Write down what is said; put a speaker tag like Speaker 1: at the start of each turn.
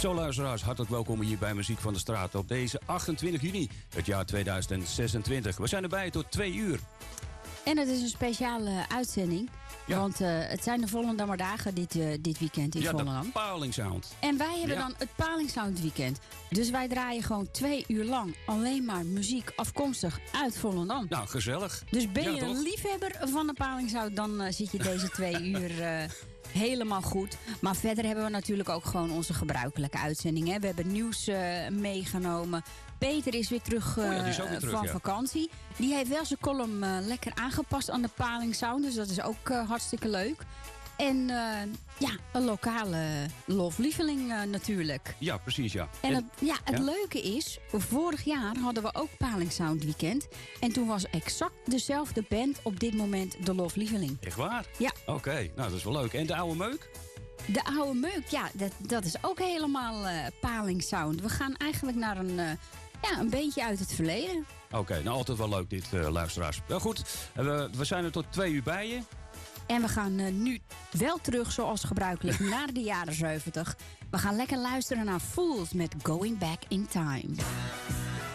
Speaker 1: Zo luisteraars, hartelijk welkom hier bij Muziek van de Straat op deze 28 juni, het jaar 2026. We zijn erbij tot 2 uur.
Speaker 2: En het is een speciale uitzending. Ja. Want het zijn de Volendammer dagen dit weekend in Volendam.
Speaker 1: Ja, de Palingsound.
Speaker 2: En wij hebben dan het Palingsound weekend. Dus wij draaien gewoon 2 uur lang alleen maar muziek afkomstig uit Volendam.
Speaker 1: Nou, gezellig.
Speaker 2: Dus ben je een liefhebber van de Palingsound, dan zit je deze 2 uur helemaal goed. Maar verder hebben we natuurlijk ook gewoon onze gebruikelijke uitzendingen. We hebben nieuws meegenomen. Peter is weer terug, van vakantie. Die heeft wel zijn column lekker aangepast aan de Palingsound. Dus dat is ook hartstikke leuk. En een lokale loflieveling natuurlijk.
Speaker 1: Ja, precies, ja.
Speaker 2: En het leuke is, vorig jaar hadden we ook Palingsound weekend. En toen was exact dezelfde band op dit moment de loflieveling.
Speaker 1: Echt waar?
Speaker 2: Ja.
Speaker 1: Oké, nou dat is wel leuk. En de oude meuk?
Speaker 2: De oude meuk, ja, dat is ook helemaal Palingsound. We gaan eigenlijk naar een beentje uit het verleden.
Speaker 1: Oké, nou altijd wel leuk dit, luisteraars. Nou goed, we zijn er tot 2 uur bij je.
Speaker 2: En we gaan nu wel terug, zoals gebruikelijk, naar de jaren 70. We gaan lekker luisteren naar Fools met Going Back in Time.